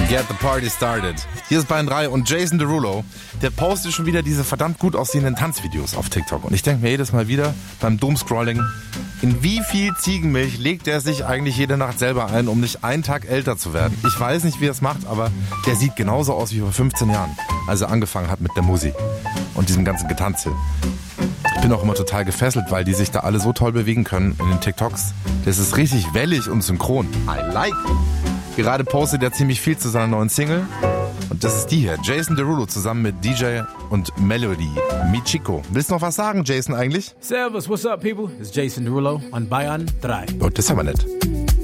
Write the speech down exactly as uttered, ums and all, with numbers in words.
Get the party started. Hier ist Bayern drei und Jason Derulo, der postet schon wieder diese verdammt gut aussehenden Tanzvideos auf TikTok. Und ich denke mir jedes Mal wieder beim Doomscrolling, in wie viel Ziegenmilch legt er sich eigentlich jede Nacht selber ein, um nicht einen Tag älter zu werden? Ich weiß nicht, wie er es macht, aber der sieht genauso aus wie vor fünfzehn Jahren, als er angefangen hat mit der Musik und diesem ganzen Getanze. Ich bin auch immer total gefesselt, weil die sich da alle so toll bewegen können in den TikToks. Das ist richtig wellig und synchron. I like. Gerade postet er ziemlich viel zu seiner neuen Single. Und das ist die hier. Jason Derulo zusammen mit D J und Melody Michiko. Willst du noch was sagen, Jason, eigentlich? Servus, what's up, people? It's Jason Derulo on Bayern drei. Oh, das ist aber nett.